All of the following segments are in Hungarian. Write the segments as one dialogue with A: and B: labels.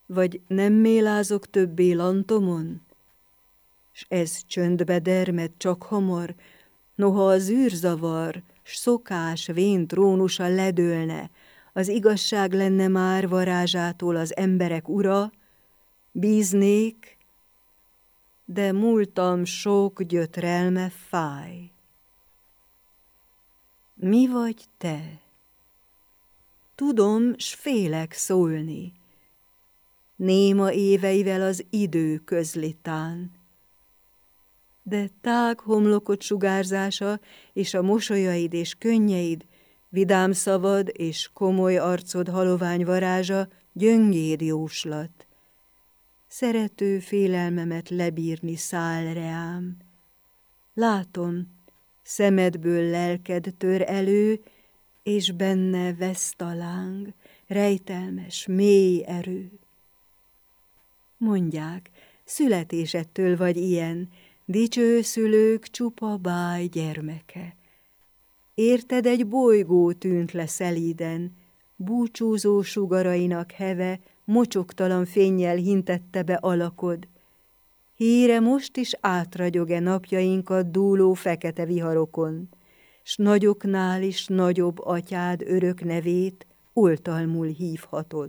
A: Vagy nem mélázok többé lantomon? S ez csöndbe dermed csak hamar, noha az űrzavar, s szokás vén trónusa ledőlne, az igazság lenne már varázsától az emberek ura, bíznék, de múltam sok gyötrelme fáj. Mi vagy te? Tudom, s félek szólni, néma éveivel az idő közlitán, de tág homlokod sugárzása és a mosolyaid és könnyeid, vidám szavad és komoly arcod halovány varázsa gyöngéd jóslat. Szerető félelmemet lebírni száll reám. Látom, szemedből lelked tör elő, és benne veszt a láng, rejtelmes, mély erő. Mondják, születésedtől vagy ilyen, dicső szülők csupa báj gyermeke. Érted, egy bolygó tűnt le szelíden, búcsúzó sugarainak heve mocsoktalan fénnyel hintette be alakod. Híre most is átragyog-e napjainkat dúló fekete viharokon, s nagyoknál is nagyobb atyád örök nevét oltalmul hívhatod.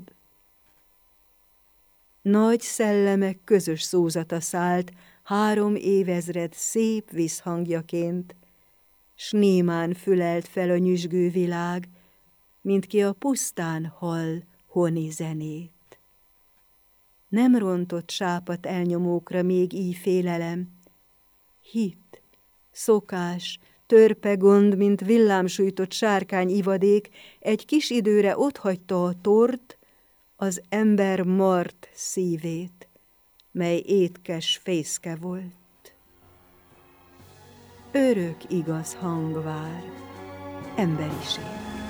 A: Nagy szellemek közös szózata szállt 3 évezred szép visszhangjaként, s némán fülelt fel a nyüzsgő világ, mint ki a pusztán hall honi zenét. Nem rontott sápadt elnyomókra még így félelem. Hit, szokás, törpe gond, mint villámsújtott sárkány ivadék, egy kis időre otthagyta a tort, az ember mart szívét, mely étkes fészke volt. Örök igaz hang vár, emberiség.